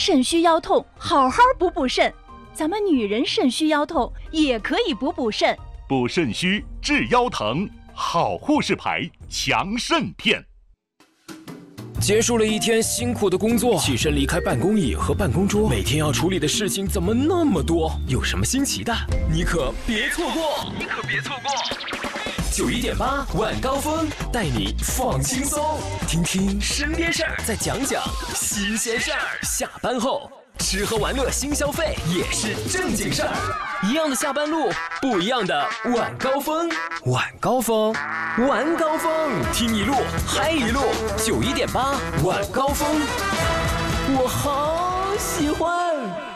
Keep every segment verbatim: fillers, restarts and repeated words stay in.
肾虚腰痛，好好补补肾。咱们女人肾虚腰痛也可以补补肾， 补肾虚治腰疼，好护士牌强肾片。 结束了一天辛苦的工作，起身离开办公椅和办公桌，每天要处理的事情怎么那么多？有什么新奇的？你可别错过！你可别错过！九一点八晚高峰带你放轻松，听听身边事儿，再讲讲新鲜事儿。下班后，吃喝玩乐新消费也是正经事儿。一样的下班路，不一样的晚高峰。晚高峰，晚高峰，听一路嗨一路。九一点八晚高峰，我好喜欢。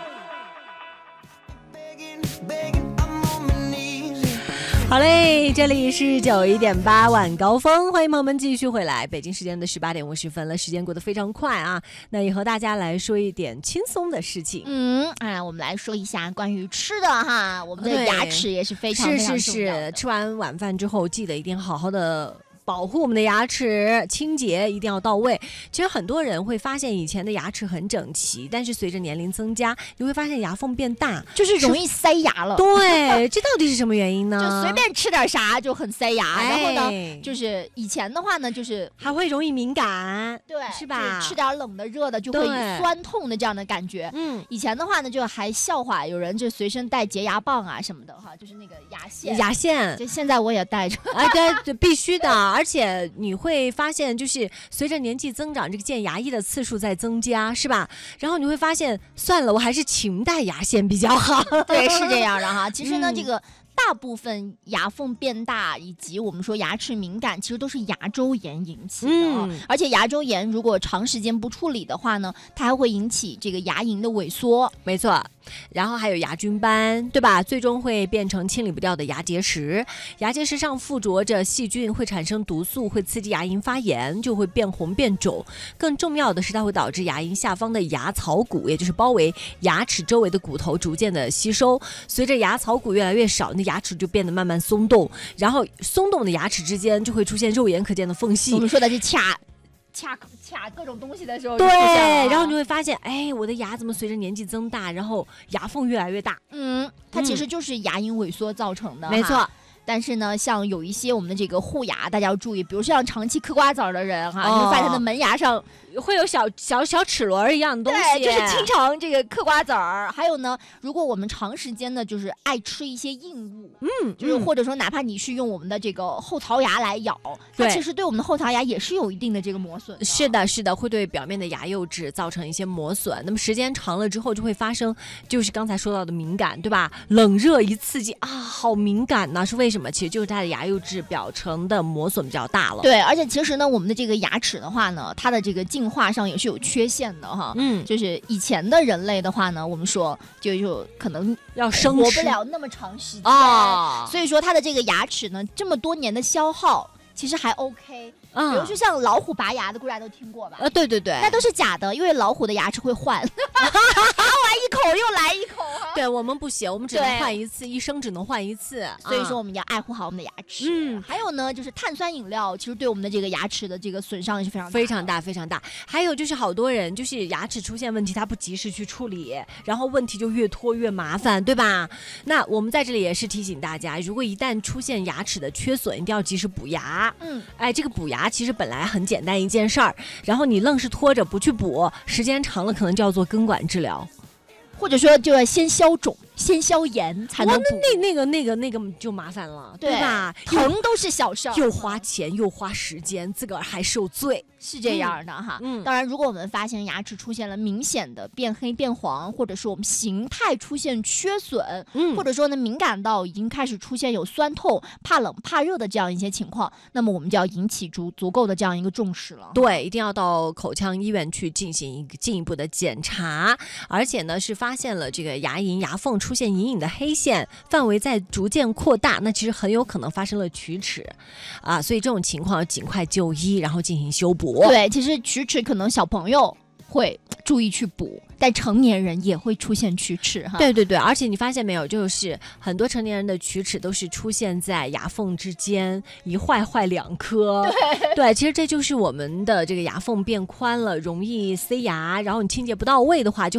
好嘞，这里是九一点八晚高峰，欢迎朋友们继续回来。北京时间的十八点五十分了，时间过得非常快啊。那也和大家来说一点轻松的事情。 嗯，哎，我们来说一下关于吃的哈，我们的牙齿也是非常非常重要的。 是是是，吃完晚饭之后，记得一定好好的保护我们的牙齿，清洁一定要到位。其实很多人会发现以前的牙齿很整齐，但是随着年龄增加，你会发现牙缝变大， 就是容易塞牙了。 对，这到底是什么原因呢？ 就随便吃点啥就很塞牙， 哎、 然后呢，就是以前的话呢，就是还会容易敏感， 对， 是吧？ 吃点冷的、热的就会酸痛的这样的感觉。嗯，以前的话呢，就还笑话有人就随身带洁牙棒啊什么的哈，就是那个牙线。 牙线， 就现在我也带着。 啊，对对，必须的。而且你会发现，就是随着年纪增长，这个见牙医的次数在增加，是吧？然后你会发现，算了，我还是勤带牙线比较好。 对，是这样的哈。其实呢，嗯、这个大部分牙缝变大以及我们说牙齿敏感，其实都是牙周炎引起的、哦嗯。而且牙周炎如果长时间不处理的话呢，它还会引起这个牙龈的萎缩。 没错。然后还有牙菌斑，对吧？最终会变成清理不掉的牙结石。牙结石上附着着细菌，会产生毒素，会刺激牙龈发炎，就会变红变肿。更重要的是，它会导致牙龈下方的牙槽骨，也就是包围牙齿周围的骨头逐渐的吸收。随着牙槽骨越来越少，那牙齿就变得慢慢松动，然后松动的牙齿之间就会出现肉眼可见的缝隙。 我们说的是卡。卡卡各种东西的时候， 对，然后你会发现，哎，我的牙怎么随着年纪增大，然后牙缝越来越大？ 嗯，它其实就是牙龈萎缩造成的， 没错。 但是呢，像有一些我们的这个护牙，大家要注意，比如像长期嗑瓜子儿的人哈，哦、你会发现他的门牙上会有小小小齿轮一样的东西， 对，就是经常这个嗑瓜子儿。还有呢，如果我们长时间的就是爱吃一些硬物，嗯，就是或者说哪怕你是用我们的这个后槽牙来咬，它其实对我们的后槽牙也是有一定的这个磨损的。 是的，是的，会对表面的牙釉质造成一些磨损。那么时间长了之后，就会发生就是刚才说到的敏感，对吧？冷热一刺激啊，好敏感呐、啊！是为什么？其实就是它的牙釉质表层的磨损比较大了。 对，而且其实呢，我们的这个牙齿的话呢，它的这个进化上也是有缺陷的哈。嗯，就是以前的人类的话呢，我们说就就可能要生活不了那么长时间啊、哦，所以说它的这个牙齿呢，这么多年的消耗其实还 OK。嗯，比如说像老虎拔牙的，估计大家都听过吧？ 呃，对对对， 那都是假的，因为老虎的牙齿会换，拔完一口又来一口。 对我们不行，我们只能换一次，一生只能换一次。 所以说我们要爱护好我们的牙齿。嗯，还有呢，就是碳酸饮料，其实对我们的这个牙齿的这个损伤也是非常大非常大非常大。还有就是好多人就是牙齿出现问题，他不及时去处理，然后问题就越拖越麻烦，对吧？那我们在这里也是提醒大家，如果一旦出现牙齿的缺损，一定要及时补牙。嗯，哎，这个补牙其实本来很简单一件事儿，然后你愣是拖着不去补，时间长了可能就要做根管治疗， 或者说就要先消肿。先消炎才能补， 那那个那个那个就麻烦了， 对, 对吧？ 疼都是小事儿， 又花钱又花时间，自个儿还受罪， 是这样的哈。嗯，当然，如果我们发现牙齿出现了明显的变黑变黄，或者是我们形态出现缺损，嗯，或者说呢敏感到已经开始出现有酸痛、怕冷、怕热的这样一些情况，那么我们就要引起足足够的这样一个重视了。 对，一定要到口腔医院去进行一个进一步的检查，而且呢是发现了这个牙龈牙缝出现隐隐的黑线，范围在逐渐扩大，那其实很有可能发生了龋齿啊，所以这种情况要尽快就医，然后进行修补。 对，其实龋齿可能小朋友会注意去补，但成年人也会出现龋齿哈。 对对对，而且你发现没有，就是很多成年人的龋齿都是出现在牙缝之间，一坏坏两颗。对对，其实这就是我们的这个牙缝变宽了，容易塞牙，然后你清洁不到位的话就